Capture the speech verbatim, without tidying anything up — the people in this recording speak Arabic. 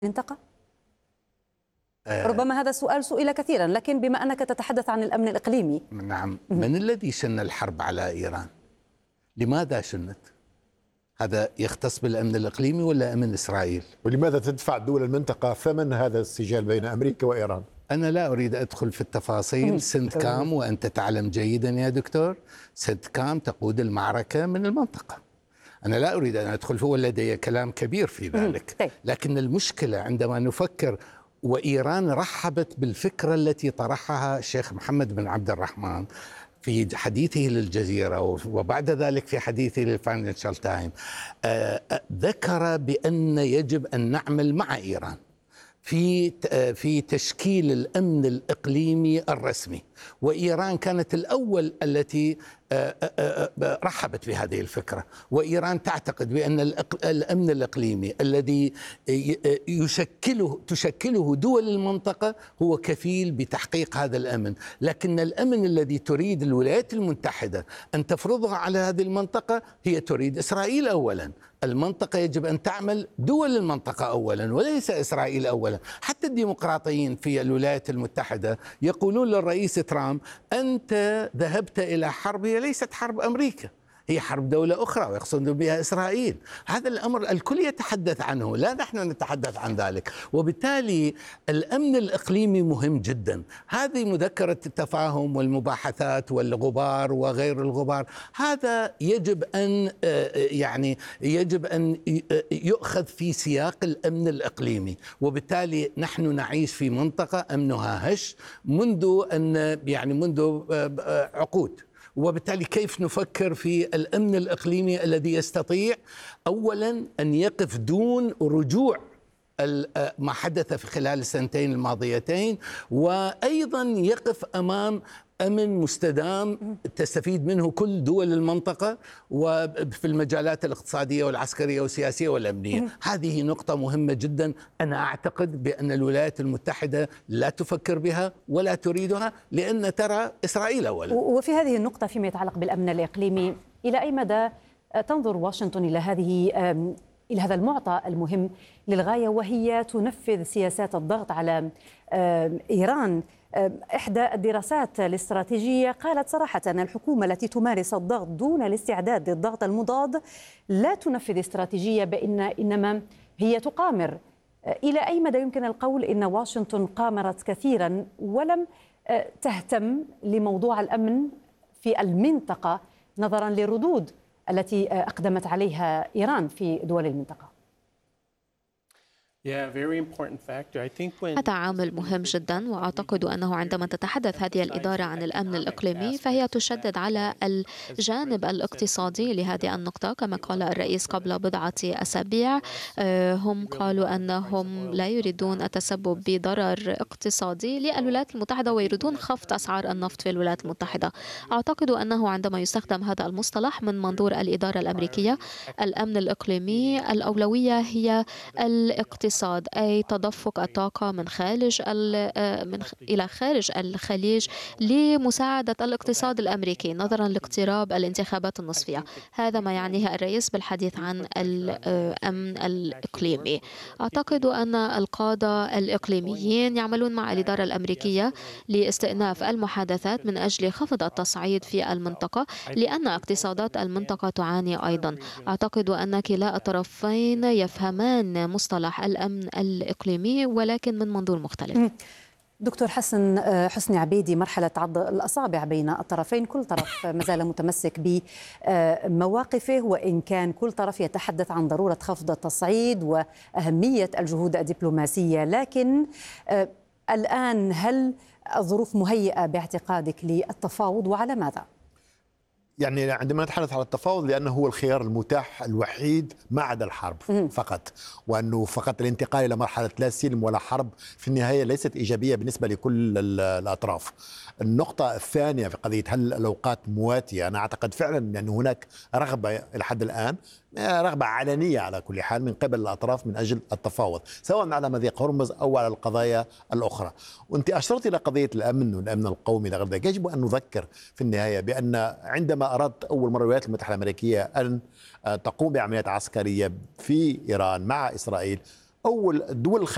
المنطقة؟ آه ربما هذا السؤال سئل كثيرا، لكن بما أنك تتحدث عن الأمن الإقليمي. نعم. من الذي شن الحرب على إيران؟ لماذا شنت؟ هذا يختص بالأمن الإقليمي ولا أمن إسرائيل؟ ولماذا تدفع دول المنطقة ثمن هذا السجال بين أمريكا وإيران؟ أنا لا أريد أدخل في التفاصيل. سنتكام وأنت تعلم جيدا يا دكتور، سنتكام تقود المعركة من المنطقة. أنا لا أريد أن أدخل فيه ولدي كلام كبير في ذلك، لكن المشكلة عندما نفكر، وإيران رحبت بالفكرة التي طرحها الشيخ محمد بن عبد الرحمن في حديثه للجزيرة وبعد ذلك في حديثه للفاينانشال تايم، ذكر بأن يجب أن نعمل مع إيران في في تشكيل الأمن الإقليمي الرسمي، وإيران كانت الأول التي رحبت بهذه الفكرة. وإيران تعتقد بأن الأمن الإقليمي الذي يشكله تشكله دول المنطقة هو كفيل بتحقيق هذا الأمن، لكن الأمن الذي تريد الولايات المتحدة أن تفرضه على هذه المنطقة هي تريد إسرائيل أولا. المنطقة يجب أن تعمل دول المنطقة أولا وليس إسرائيل أولا. حتى الديمقراطيين في الولايات المتحدة يقولون للرئيس ترامب: أنت ذهبت إلى حرب هي ليست حرب أمريكا، هي حرب دولة أخرى ويقصدون بها إسرائيل. هذا الأمر الكل يتحدث عنه، لا نحن نتحدث عن ذلك. وبالتالي الأمن الإقليمي مهم جدا. هذه مذكرة التفاهم والمباحثات والغبار وغير الغبار، هذا يجب أن يعني يجب أن يؤخذ في سياق الأمن الإقليمي. وبالتالي نحن نعيش في منطقة أمنها هش منذ أن يعني منذ عقود. وبالتالي كيف نفكر في الأمن الإقليمي الذي يستطيع أولا أن يقف دون رجوع ما حدث في خلال السنتين الماضيتين، وأيضا يقف أمام أمن مستدام تستفيد منه كل دول المنطقة وفي المجالات الاقتصادية والعسكرية والسياسية والأمنية. هذه نقطة مهمة جدا. أنا أعتقد بأن الولايات المتحدة لا تفكر بها ولا تريدها، لأن ترى إسرائيل أولا. وفي هذه النقطة فيما يتعلق بالأمن الإقليمي، إلى أي مدى تنظر واشنطن إلى هذه إلى هذا المعطى المهم للغاية، وهي تنفذ سياسات الضغط على إيران؟ إحدى الدراسات الاستراتيجية قالت صراحة أن الحكومة التي تمارس الضغط دون الاستعداد للضغط المضاد لا تنفذ استراتيجية، بأن إنما هي تقامر. إلى أي مدى يمكن القول إن واشنطن قامرت كثيرا ولم تهتم لموضوع الأمن في المنطقة نظرا للردود التي أقدمت عليها إيران في دول المنطقة؟ هذا عامل مهم جدا، وأعتقد أنه عندما تتحدث هذه الإدارة عن الأمن الإقليمي فهي تشدد على الجانب الاقتصادي لهذه النقطة. كما قال الرئيس قبل بضعة أسابيع، هم قالوا أنهم لا يريدون التسبب بضرر اقتصادي للولايات المتحدة ويريدون خفض أسعار النفط في الولايات المتحدة. أعتقد أنه عندما يستخدم هذا المصطلح من منظور الإدارة الأمريكية، الأمن الإقليمي الأولوية هي الاقتصاد، أي تدفق الطاقة من خارج من إلى خارج الخليج لمساعدة الاقتصاد الأمريكي نظرا لاقتراب الانتخابات النصفية. هذا ما يعنيه الرئيس بالحديث عن الأمن الإقليمي. أعتقد أن القادة الإقليميين يعملون مع الإدارة الأمريكية لاستئناف المحادثات من أجل خفض التصعيد في المنطقة، لأن اقتصادات المنطقة تعاني أيضا. أعتقد أن كلا الطرفين يفهمان مصطلح الأمن الإقليمي ولكن من منظور مختلف. دكتور حسن حسني عبيدي، مرحلة عض الأصابع بين الطرفين، كل طرف ما زال متمسك بمواقفه، وإن كان كل طرف يتحدث عن ضرورة خفض التصعيد وأهمية الجهود الدبلوماسية، لكن الآن هل الظروف مهيئة باعتقادك للتفاوض، وعلى ماذا؟ يعني عندما نتحدث على التفاوض لأنه هو الخيار المتاح الوحيد ما عدا الحرب فقط، وأنه فقط الانتقال إلى مرحلة لا سلم ولا حرب في النهاية ليست إيجابية بالنسبة لكل الأطراف. النقطة الثانية في قضية هل الأوقات مواتية، أنا أعتقد فعلا أن هناك رغبة إلى حد الآن، رغبة علنية على كل حال من قبل الأطراف من أجل التفاوض، سواء على مضيق هرمز أو على القضايا الأخرى. وأنت أشرت إلى قضية الأمن والأمن القومي لغير. يجب أن نذكر في النهاية بأن عندما أردت أول مرة الولايات المتحدة الأمريكية أن تقوم بعمليات عسكرية في إيران مع إسرائيل، أول دول